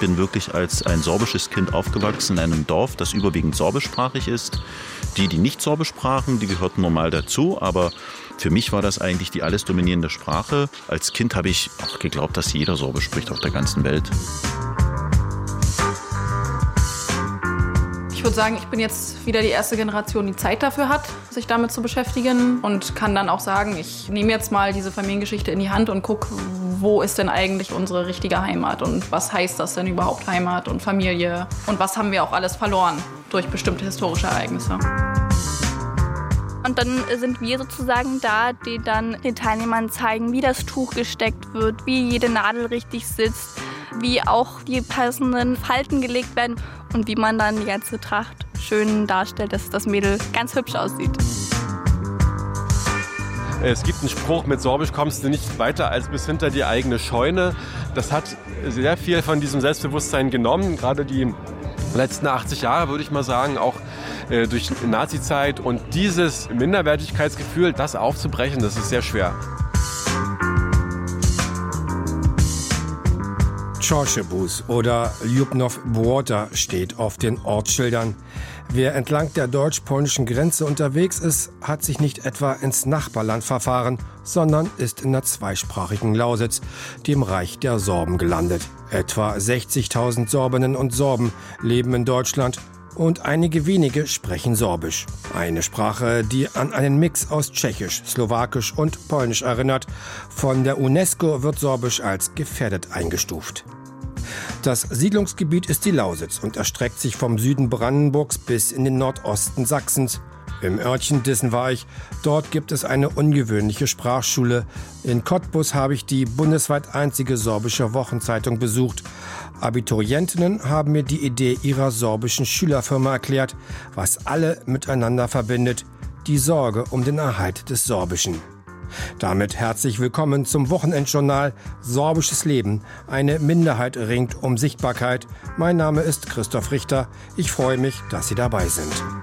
bin wirklich als ein sorbisches Kind aufgewachsen in einem Dorf, das überwiegend sorbischsprachig ist. Die nicht Sorbisch sprachen, die gehörten normal dazu, aber für mich war das eigentlich die alles dominierende Sprache. Als Kind habe ich auch geglaubt, dass jeder Sorbisch spricht auf der ganzen Welt. Ich würde sagen, ich bin jetzt wieder die erste Generation, die Zeit dafür hat, sich damit zu beschäftigen und kann dann auch sagen, ich nehme jetzt mal diese Familiengeschichte in die Hand und gucke, wo ist denn eigentlich unsere richtige Heimat und was heißt das denn überhaupt Heimat und Familie und was haben wir auch alles verloren durch bestimmte historische Ereignisse. Und dann sind wir sozusagen da, die dann den Teilnehmern zeigen, wie das Tuch gesteckt wird, wie jede Nadel richtig sitzt, wie auch die passenden Falten gelegt werden und wie man dann die ganze Tracht schön darstellt, dass das Mädel ganz hübsch aussieht. Es gibt einen Spruch, mit Sorbisch kommst du nicht weiter als bis hinter die eigene Scheune. Das hat sehr viel von diesem Selbstbewusstsein genommen, gerade die letzten 80 Jahre, würde ich mal sagen, auch durch die Nazizeit. Und dieses Minderwertigkeitsgefühl, das aufzubrechen, das ist sehr schwer. Chorchebus oder Ljubnow Błota steht auf den Ortsschildern. Wer entlang der deutsch-polnischen Grenze unterwegs ist, hat sich nicht etwa ins Nachbarland verfahren, sondern ist in der zweisprachigen Lausitz, dem Reich der Sorben, gelandet. Etwa 60.000 Sorbinnen und Sorben leben in Deutschland und einige wenige sprechen Sorbisch. Eine Sprache, die an einen Mix aus Tschechisch, Slowakisch und Polnisch erinnert. Von der UNESCO wird Sorbisch als gefährdet eingestuft. Das Siedlungsgebiet ist die Lausitz und erstreckt sich vom Süden Brandenburgs bis in den Nordosten Sachsens. Im Örtchen Dissen war ich. Dort gibt es eine ungewöhnliche Sprachschule. In Cottbus habe ich die bundesweit einzige sorbische Wochenzeitung besucht. Abiturientinnen haben mir die Idee ihrer sorbischen Schülerfirma erklärt, was alle miteinander verbindet: die Sorge um den Erhalt des Sorbischen. Damit herzlich willkommen zum Wochenendjournal Sorbisches Leben. Eine Minderheit ringt um Sichtbarkeit. Mein Name ist Christoph Richter. Ich freue mich, dass Sie dabei sind.